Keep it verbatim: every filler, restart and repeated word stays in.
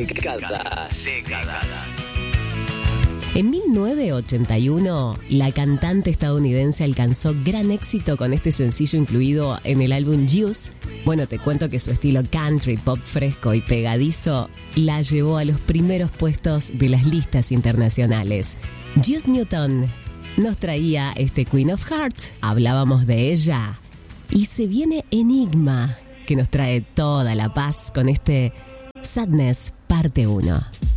Décadas. Décadas. En mil novecientos ochenta y uno, la cantante estadounidense alcanzó gran éxito con este sencillo incluido en el álbum Juice. Bueno, te cuento que su estilo country, pop fresco y pegadizo la llevó a los primeros puestos de las listas internacionales. Juice Newton nos traía este Queen of Hearts, hablábamos de ella, y se viene Enigma, que nos trae toda la paz con este Sadness parte uno.